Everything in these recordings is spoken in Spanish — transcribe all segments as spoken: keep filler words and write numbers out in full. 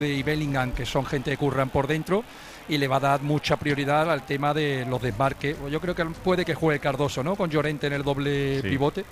y Bellingham, que son gente que curran por dentro, y le va a dar mucha prioridad al tema de los desmarques. Yo creo que puede que juegue Cardoso, ¿no?, con Llorente en el doble sí. pivote,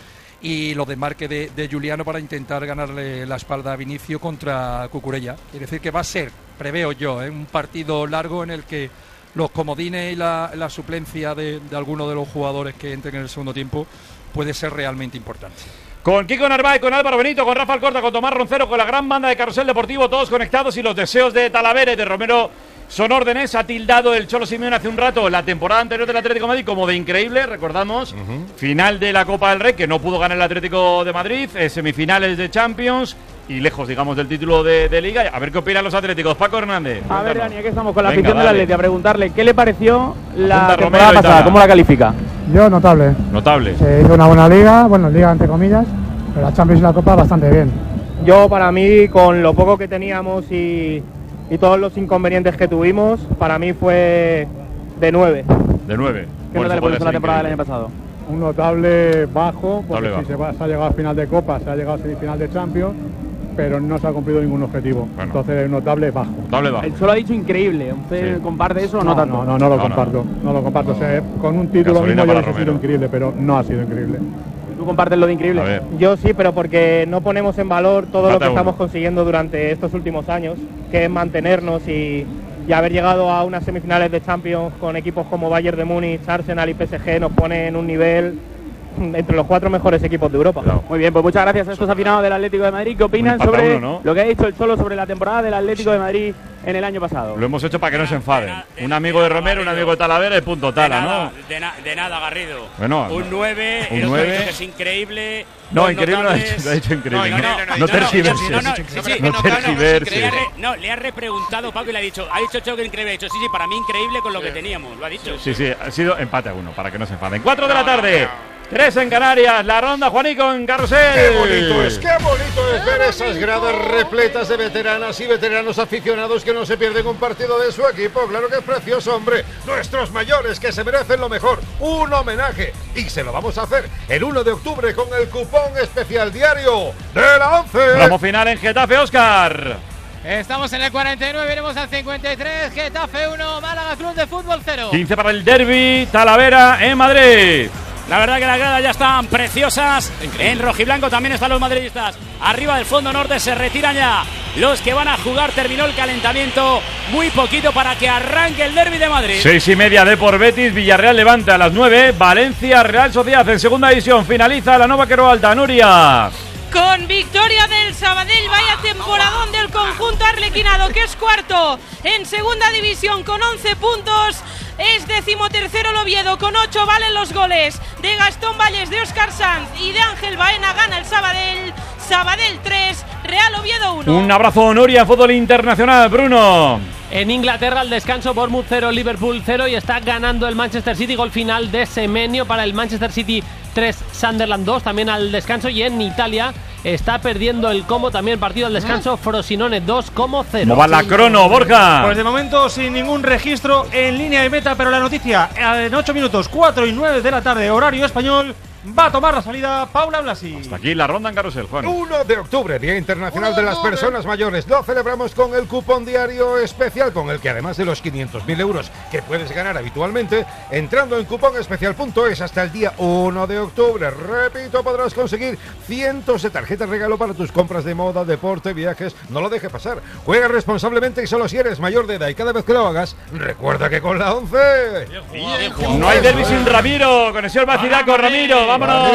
y los desmarques de, de Juliano para intentar ganarle la espalda a Vinicio contra Cucurella. Quiere decir que va a ser, preveo yo, ¿eh?, un partido largo en el que los comodines y la, la suplencia de, de algunos de los jugadores que entren en el segundo tiempo puede ser realmente importante. Con Kiko Narváez, con Álvaro Benito, con Rafa Alcorta, con Tomás Roncero, con la gran banda de Carrusel Deportivo, todos conectados, y los deseos de Talavera y de Romero son órdenes. Ha tildado el Cholo Simeone hace un rato la temporada anterior del Atlético de Madrid como de increíble, recordamos, uh-huh. final de la Copa del Rey, que no pudo ganar el Atlético de Madrid, eh, semifinales de Champions y lejos, digamos, del título de, de Liga. A ver qué opinan los atléticos. Paco Hernández. A ver, Dani, aquí estamos con la Venga, afición del Atlético, a preguntarle qué le pareció la Apunta temporada Romero pasada, cómo la califica. Yo, notable. Notable. Se hizo una buena liga, bueno, liga entre comillas, pero la Champions y la Copa bastante bien. Yo, para mí, con lo poco que teníamos y, y todos los inconvenientes que tuvimos, para mí fue de nueve. De nueve. ¿Qué nota le pones a la temporada del año pasado? Un notable bajo, porque notable si bajo. Se, va, se ha llegado a final de Copa, se ha llegado a semifinal de Champions, pero no se ha cumplido ningún objetivo. Bueno. Entonces, un notable bajo. Notable bajo. Él solo ha dicho increíble. ¿Usted sí. comparte eso o no, no tanto? No, no, no lo no, comparto. No, no lo comparto. No. O sea, con un título Gasolina mismo yo hubiese Romero. sido increíble, pero no ha sido increíble. ¿Tú compartes lo de increíble? Yo sí, pero porque no ponemos en valor todo Mata lo que uno. estamos consiguiendo durante estos últimos años, que es mantenernos y, y haber llegado a unas semifinales de Champions con equipos como Bayern de Múnich, Arsenal y P S G nos pone en un nivel entre los cuatro mejores equipos de Europa. Claro. Muy bien, pues muchas gracias a estos afinados del Atlético de Madrid. ¿Qué opinan sobre uno, ¿no? lo que ha dicho el Cholo sobre la temporada del Atlético de Madrid en el año pasado? Lo hemos hecho para que no se enfaden. Un amigo de Romero, un amigo de Talavera y punto tala, de nada, ¿no? De, na de nada, Garrido. Bueno, un nueve, un el nueve. otro que es increíble. No, increíble no ha dicho, no ha dicho increíble. No, no, no, no, no tergiverses. No, no, sí, sí, no tergiverses. Le ha re, no, le ha repreguntado Paco y le ha dicho, ha dicho Cholo que increíble. Ha dicho, sí, sí, para mí increíble con lo que teníamos, lo ha dicho. Sí, sí, ha sido empate a uno, para que no se enfaden. Cuatro de la tarde. Tres en Canarias, la ronda Juanico en Carrusel. Qué bonito es, qué bonito es ver esas gradas repletas de veteranas y veteranos aficionados que no se pierden un partido de su equipo. Claro que es precioso, hombre. Nuestros mayores que se merecen lo mejor. Un homenaje. Y se lo vamos a hacer el uno de octubre con el cupón especial diario de la once. Tramo final en Getafe, Óscar. Estamos en el cuarenta y nueve, iremos al cincuenta y tres. Getafe uno, Málaga Club de Fútbol cero. quince para el derbi, Talavera en Madrid. La verdad que las gradas ya están preciosas. Increíble. En rojiblanco también están los madridistas. Arriba del fondo norte se retiran ya los que van a jugar. Terminó el calentamiento. Muy poquito para que arranque el derbi de Madrid. Seis y media de por Betis. Villarreal Levante a las nueve. Valencia Real Sociedad en segunda división. Finaliza la Nova Quero Alta. Nuria. Con victoria del Sabadell, vaya temporadón del conjunto arlequinado, que es cuarto en segunda división con once puntos. Es decimotercero el Oviedo con ocho, valen los goles de Gastón Valles, de Óscar Sanz y de Ángel Baena. Gana el Sabadell, Sabadell tres, Real Oviedo uno. Un abrazo, Nuria, en fútbol internacional, Bruno. En Inglaterra al descanso, Bournemouth cero, Liverpool cero, y está ganando el Manchester City. Gol final de Semenyo para el Manchester City tres, Sunderland dos, también al descanso. Y en Italia está perdiendo el Como, también partido al descanso, Frosinone dos, Como cero. ¿Cómo va la crono, Borja? Pues de momento sin ningún registro en línea de meta, pero la noticia en ocho minutos, cuatro y nueve de la tarde, horario español, va a tomar la salida Paula Blasi. Hasta aquí la ronda en Carrusel, Juan. uno de octubre, Día Internacional de las Personas Mayores. Lo celebramos con el cupón diario especial, con el que además de los quinientos mil euros que puedes ganar habitualmente, entrando en cupón especial punto es hasta el día uno de octubre. Repito, podrás conseguir cientos de tarjetas regalo para tus compras de moda, deporte, viajes. No lo dejes pasar. Juega responsablemente y solo si eres mayor de edad, y cada vez que lo hagas, recuerda que con la once... No hay derbi sin Ramiro. Conexión Vacilaco con Ramiro. ¡Vámonos!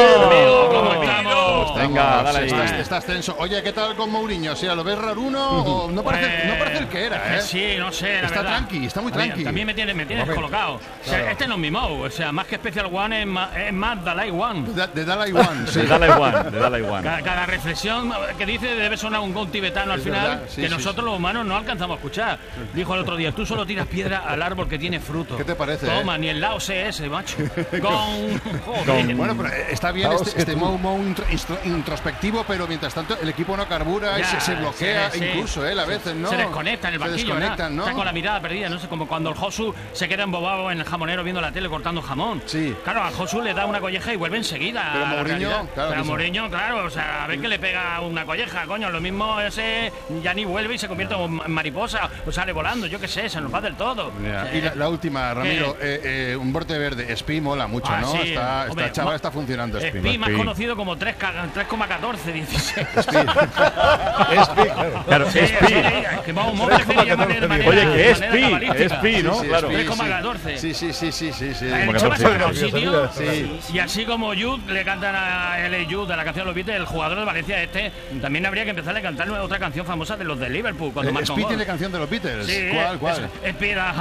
Pues venga, dale ahí. Estás, estás tenso. Oye, ¿qué tal con Mourinho? O sea, ¿lo ves raruno o no parece, Pues, no parece el que era, eh? Sí, no sé, la Está verdad. tranqui, está muy A mí tranqui. También me tienes me tiene descolocado. O sea, Claro. este no es mi Mou. O sea, más que Special One es más, es más Dalai One. De, de Dalai One. De Dalai One, de Dalai One. Cada, cada reflexión que dice debe sonar un gong tibetano al Es final, verdad, sí, que sí, nosotros los humanos no alcanzamos a escuchar. Dijo el otro día, tú solo tiras piedra al árbol que tiene fruto. ¿Qué te parece, Toma, eh? ni el Lao sé ese, macho. Con... Con- Bueno, pero está bien este, este modo, modo introspectivo, pero mientras tanto el equipo no carbura ya, y se, se bloquea, sí, sí. incluso él a veces, ¿no? Se desconecta en el banquillo, ¿no? Está con la mirada perdida, no sé, como cuando el Josu se queda embobado en el jamonero viendo la tele cortando jamón. Sí. Claro, a Josu le da una colleja y vuelve enseguida. Pero Mourinho, claro, pero Mourinho, claro, o sea, a ver que le pega una colleja, coño, lo mismo ese ya ni vuelve y se convierte en mariposa, o sale volando, yo qué sé, se nos va del todo. Yeah. Eh, y la, la última, Ramiro, eh, eh, un brote verde, Spi mola mucho, ah, ¿no? Sí. Está, Hombre, está chaval, está funcionando Spi. Spi más conocido como tres coma catorce dieciséis. Spi. Spi, claro. Claro, sí, Spi. Sí, que vamos, vamos de manera, Oye, que es Spi, es Spi, ¿no? Sí, sí, claro. tres coma catorce. Sí, sí, sí, sí, sí, sí. El chaval está en un sitio, sí. Y así como Jude le cantan a L A Jude de la canción Los Beatles, el jugador de Valencia este, también habría que empezar a cantar otra canción famosa de los de Liverpool cuando marcó Spi tiene canción de los Beatles. Sí, ¿Cuál, cuál? Espira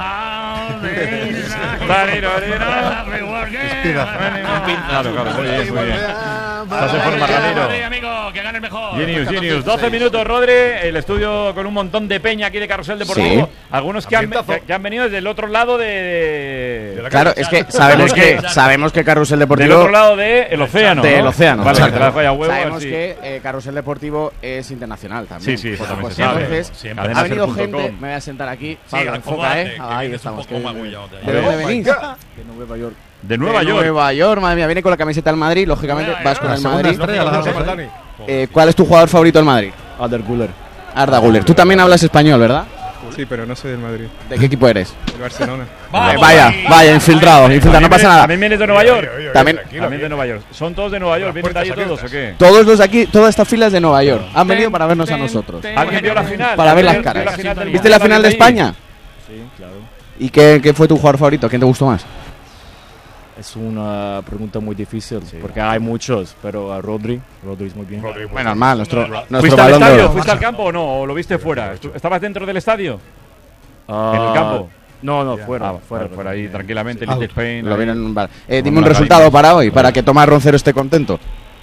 Claro, claro, muy bien, muy bien. Estás en forma, Ramiro. Amigo, que gane el mejor. Genius, Genius. doce minutos, Rodri. El estudio con un montón de peña aquí de Carrusel Deportivo. Sí. Algunos que han, que han venido desde el otro lado de... de la claro, es que sabemos que sabemos que Carrusel Deportivo... Del otro lado del océano, Del ¿no? océano. Vale, Exacto. te la falla huevo, sabemos así. que eh, Carrusel Deportivo es internacional también. Sí, sí, pues, pues, entonces, siempre. ha venido gente... Me voy a sentar aquí. Pablo, enfoca, ¿eh? Ahí estamos. ¿De dónde venís? De Nueva York. De Nueva de York. Nueva York, madre mía, viene con la camiseta del Madrid, lógicamente Nueva vas York. con el La Madrid. estrella, la estrella. Eh, ¿Cuál es tu jugador favorito del Madrid? Arda Güler. Arda Güler. Tú también hablas español, ¿verdad? Sí, pero no soy del Madrid. ¿De qué equipo eres? Del Barcelona. Vamos, vaya, vaya, infiltrado, infiltrado, no pasa nada. ¿También vienes de Nueva York? También, también de Nueva York. ¿Son todos de Nueva York? ¿Vienen de ahí todos o qué? Todos los de aquí, toda esta fila es de Nueva York. Han venido para vernos a nosotros. ¿Alguien vio la final? Para ver las caras. ¿Viste la final de España? Sí, claro. ¿Y qué, qué fue tu jugador favorito? ¿Quién te gustó más? Es una pregunta muy difícil, sí. porque hay muchos, pero a Rodri, Rodri es muy bien. Rodri, bueno, normal, nuestro, nuestro ¿Fuiste balón al estadio? de oro. ¿Fuiste al campo o no? ¿O lo viste fuera? ¿Estabas dentro del estadio? Uh, ¿En el campo? No, no, fuera. Ah, fuera, fuera, fuera ahí, bien. tranquilamente, Ah, Little Spain. lo vieron en un bar. Eh, dime Con un la resultado carita. para hoy, para que Tomás Roncero esté contento.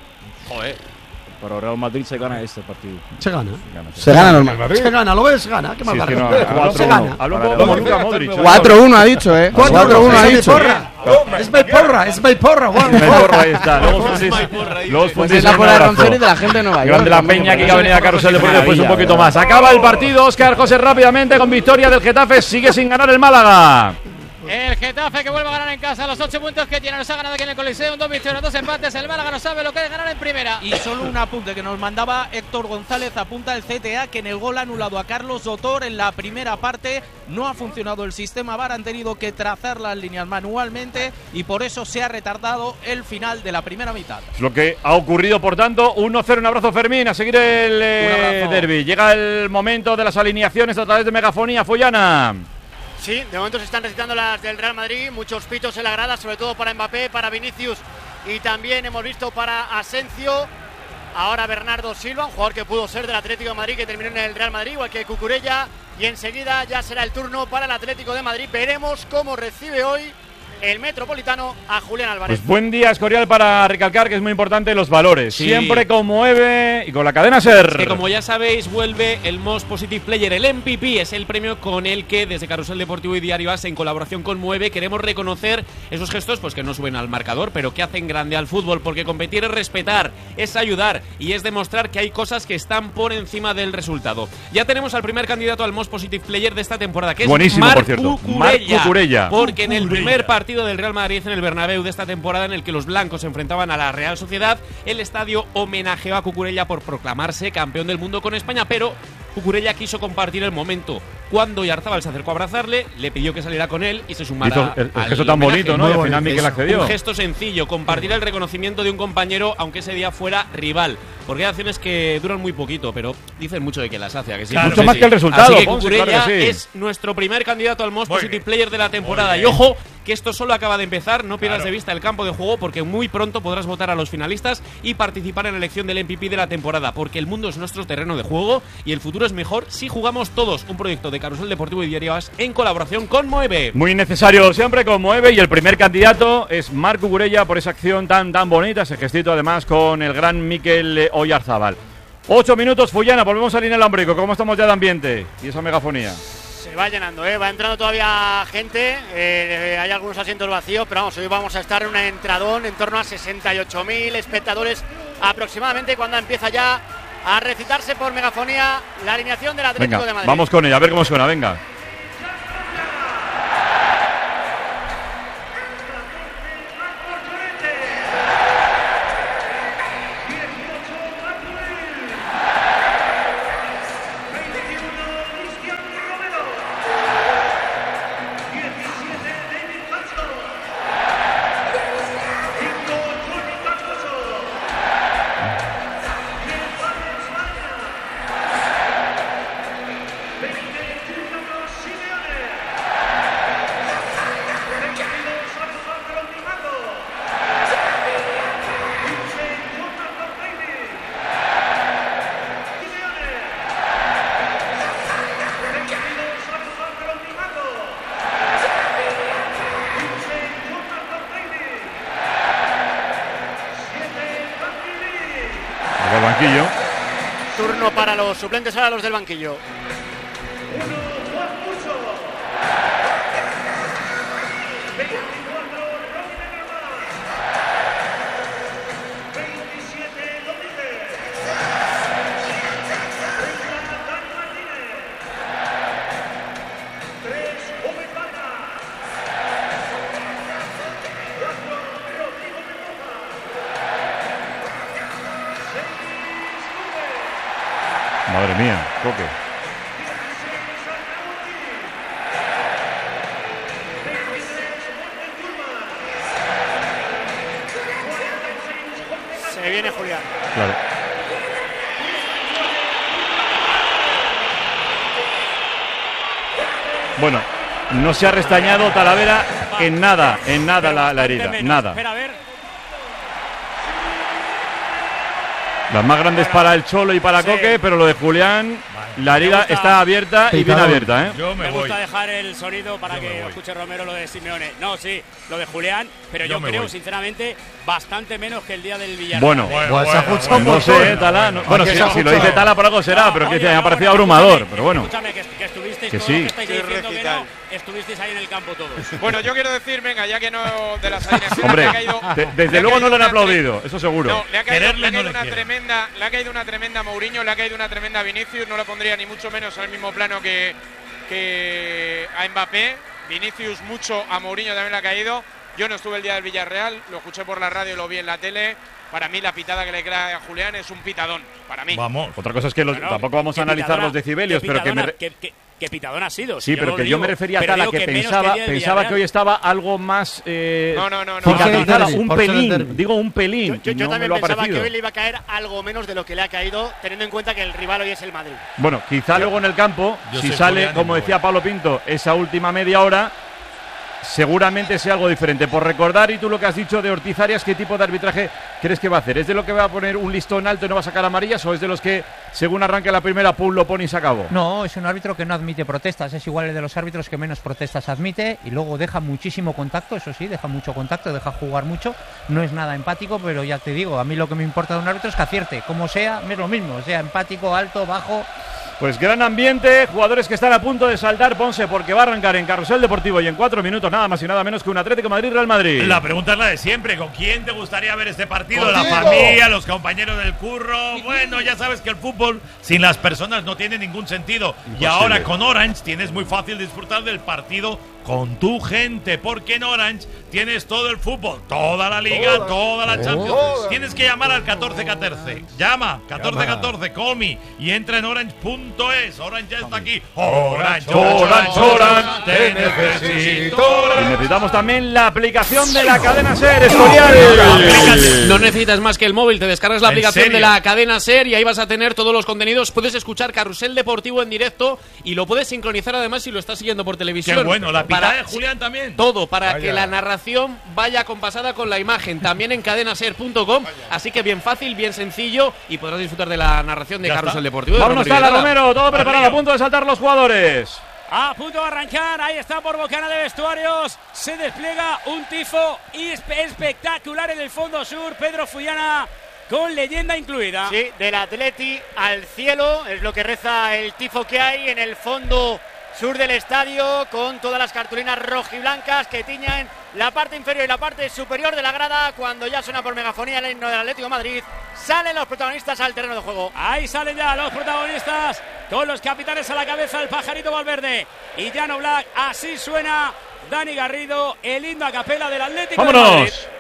Joder. Pero Real Madrid se gana este partido. Se gana. Se gana normal. Se gana, ¿lo ves? Gana. ¿Qué más Sí, da? es que no, Se gana. Hablo un poco como Luka Modric. cuatro uno ha dicho, ¿eh? cuatro uno ha dicho. Es Beiporra, es Beiporra. Beiporra, ahí está. Luego os fundís, luego os Pues fundís es la un porra de abrazo. Roncero y de la gente de Nueva York. Grande la peña aquí que ha venido a Carrusel Deportivo, después un poquito más. Acaba el partido, Óscar José rápidamente con victoria del Getafe, sigue sin ganar el Málaga. El Getafe que vuelve a ganar en casa los ocho puntos que tiene, nos ha ganado aquí en el Coliseo, dos victorias, dos empates. El Málaga no sabe lo que es ganar en primera. Y solo un apunte que nos mandaba Héctor González, apunta el C T A que en el gol anulado a Carlos Sotor en la primera parte no ha funcionado el sistema V A R, han tenido que trazar las líneas manualmente y por eso se ha retardado el final de la primera mitad. Es lo que ha ocurrido, por tanto, uno cero. Un abrazo, Fermín, a seguir el eh, derbi. Llega el momento de las alineaciones a través de Megafonía. Follana. Sí, de momento se están recitando las del Real Madrid, muchos pitos en la grada, sobre todo para Mbappé, para Vinicius y también hemos visto para Asensio. Ahora Bernardo Silva, un jugador que pudo ser del Atlético de Madrid, que terminó en el Real Madrid, igual que Cucurella, y enseguida ya será el turno para el Atlético de Madrid. Veremos cómo recibe hoy el Metropolitano a Julián Álvarez. Pues buen día, Escorial, para recalcar que es muy importante los valores. Sí. Siempre conmueve y con la cadena SER. Es que como ya sabéis, vuelve el Most Positive Player, el M V P. Es el premio con el que desde Carrusel Deportivo y Diario As, en colaboración con Mueve, queremos reconocer esos gestos pues que no suben al marcador, pero que hacen grande al fútbol, porque competir es respetar, es ayudar y es demostrar que hay cosas que están por encima del resultado. Ya tenemos al primer candidato al Most Positive Player de esta temporada, que buenísimo, es Marc por cierto. Cucurella, Marc Cucurella. porque en el Cucurella. primer partido del Real Madrid en el Bernabéu de esta temporada, en el que los blancos se enfrentaban a la Real Sociedad, el estadio homenajeó a Cucurella por proclamarse campeón del mundo con España, pero Cucurella quiso compartir el momento. Cuando Oyarzabal se acercó a abrazarle, le pidió que saliera con él y se sumara Hizo el- el al gesto tan homenaje. bonito, ¿no? Y al final Miquel accedió. Un gesto sencillo, compartir el reconocimiento de un compañero, aunque ese día fuera rival. Porque hay acciones que duran muy poquito, pero dicen mucho de que las hace. ¿A que sí? Claro Mucho que más sí. que el resultado. Así que Ponce, Cucurella claro que sí. es nuestro primer candidato al Most Muy Positive bien. Player de la temporada. Muy Y bien. ojo, que esto solo acaba de empezar. No pierdas Claro. de vista el campo de juego, porque muy pronto podrás votar a los finalistas y participar en la elección del M V P de la temporada. Porque el mundo es nuestro terreno de juego y el futuro es mejor si jugamos todos. Un proyecto de Carrusel Deportivo y Diario As en colaboración con Mueve. Muy necesario siempre con Mueve, y el primer candidato es Marc Cucurella por esa acción tan tan bonita, ese gestito además con el gran Miquel Oyarzabal. Ocho minutos, Fullana, volvemos a línea el Lambrico. ¿Cómo estamos ya de ambiente? Y esa megafonía. Se va llenando, ¿eh? Va entrando todavía gente, eh, hay algunos asientos vacíos, pero vamos, hoy vamos a estar en un entradón en torno a sesenta y ocho mil espectadores aproximadamente cuando empieza ya a recitarse por megafonía la alineación del Atlético venga, de Madrid. Vamos con ella, a ver cómo suena, venga. Banquillo. Turno para los suplentes, ahora los del banquillo. Madre mía, Coque. Se viene Julián. Claro. Bueno, no se ha restañado Talavera en nada, en nada la, la herida, nada. Las más grandes para el Cholo y para sí. Coque, pero lo de Julián, la herida gusta, está abierta y bien abierta, ¿eh? Yo me, me gusta voy. dejar el sonido para yo que escuche Romero lo de Simeone. No, sí, lo de Julián, pero yo, yo creo, voy. sinceramente, bastante menos que el día del Villarreal. Bueno, ¿eh? bueno, bueno, bueno, bueno, no sé, Tala. No, bueno, si, si lo dice Tala por algo será, no, pero oye, que me ha parecido abrumador. Pero bueno, escúchame, que, que estuvisteis que todos sí. que estáis diciendo que no, estuvisteis ahí en el campo todos. Bueno, yo quiero decir, venga, ya que no de las alineaciones Hombre, le ha caído, de, desde le luego no lo han tre- aplaudido, eso seguro. No, le ha caído, le ha caído no una le tremenda, le ha caído una tremenda Mourinho, le ha caído una tremenda Vinicius, no lo pondría ni mucho menos al mismo plano que, que a Mbappé. Vinicius mucho, a Mourinho también le ha caído. Yo no estuve el día del Villarreal, lo escuché por la radio y lo vi en la tele. Para mí la pitada que le queda a Julián es un pitadón, para mí. Vamos. Otra cosa es que los, bueno, tampoco vamos a analizar los decibelios, pero que me... Re- ¿Qué, qué, qué pitadón ha sido? Sí, si pero yo que digo, yo me refería a Tala que, que pensaba, que pensaba que hoy estaba algo más eh, no, no, no, no. cicatrizada, un pelín, digo un pelín. Yo, yo, yo no también me lo ha pensaba parecido. que hoy le iba a caer algo menos de lo que le ha caído, teniendo en cuenta que el rival hoy es el Madrid. Bueno, quizá yo, luego en el campo, si sale, como decía Pablo Pinto, esa última media hora, seguramente sea algo diferente. Por recordar, y tú lo que has dicho de Ortiz Arias, ¿qué tipo de arbitraje crees que va a hacer? ¿Es de lo que va a poner un listón alto y no va a sacar amarillas, o es de los que, según arranque la primera, pum, lo pone y se acabó? No, es un árbitro que no admite protestas, es igual de los árbitros que menos protestas admite, y luego deja muchísimo contacto, eso sí, deja mucho contacto, deja jugar mucho, no es nada empático, pero ya te digo, a mí lo que me importa de un árbitro es que acierte, como sea, es lo mismo, sea empático, alto, bajo. Pues gran ambiente, jugadores que están a punto de saltar, Ponce, porque va a arrancar en Carrusel Deportivo y en cuatro minutos nada más y nada menos que un Atlético Madrid-Real Madrid. La pregunta es la de siempre, ¿con quién te gustaría ver este partido? ¿La familia, los compañeros del curro? Bueno, ya sabes que el fútbol sin las personas no tiene ningún sentido. Imposible. Y ahora con Orange tienes muy fácil disfrutar del partido con tu gente, porque en Orange tienes todo el fútbol, toda la liga, toda, toda la Champions. Toda. Tienes que llamar al catorce catorce. Llama, catorce catorce, Comi, y entra en orange punto es. Orange ya está aquí. Orange, Orange, Orange, te necesito. Y necesitamos también la aplicación de la cadena SER, Escorial. No necesitas más que el móvil, te descargas la aplicación de la cadena SER y ahí vas a tener todos los contenidos. Puedes escuchar Carrusel Deportivo en directo y lo puedes sincronizar además si lo estás siguiendo por televisión. Qué bueno, la para de Julián también. Todo para Vaya. que la narración vaya compasada con la imagen, también en cadena ser punto com. Así que bien fácil, bien sencillo y podrás disfrutar de la narración de ya Carrusel está. Deportivo. Vámonos a la Romero, todo preparado, a punto de saltar los jugadores. A punto de arrancar, ahí está por bocana de vestuarios, se despliega un tifo espectacular en el fondo sur, Pedro Fullana con leyenda incluida. Sí, del Atleti al cielo, es lo que reza el tifo que hay en el fondo sur del estadio, con todas las cartulinas rojiblancas que tiñen la parte inferior y la parte superior de la grada. Cuando ya suena por megafonía el himno del Atlético de Madrid, salen los protagonistas al terreno de juego. Ahí salen ya los protagonistas, con los capitanes a la cabeza, el Pajarito Valverde y Jan Oblak. Así suena Dani Garrido, el himno a capela del Atlético ¡vámonos! de Madrid.